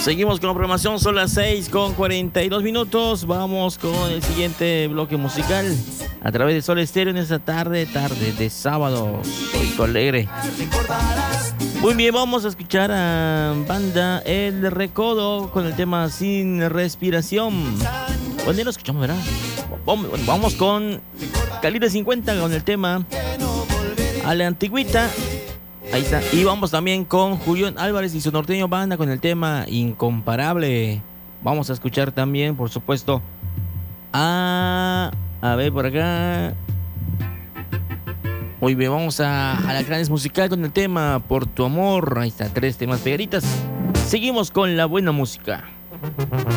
Seguimos con la programación, son las 6:42. Vamos con el siguiente bloque musical a través de Sol Estéreo en esta tarde de sábado. Soy alegre. Muy bien, vamos a escuchar a banda El Recodo con el tema Sin Respiración. Bueno, ya lo escuchamos, ¿verdad? Vamos con Calibre 50 con el tema A la Antigüita. Ahí está. Y vamos también con Julián Álvarez y su norteño banda con el tema Incomparable. Vamos a escuchar también, por supuesto, a ver por acá. Muy bien, vamos a la Grandes Musical con el tema Por tu amor. Ahí está, 3 temas pegaditas. Seguimos con la buena música.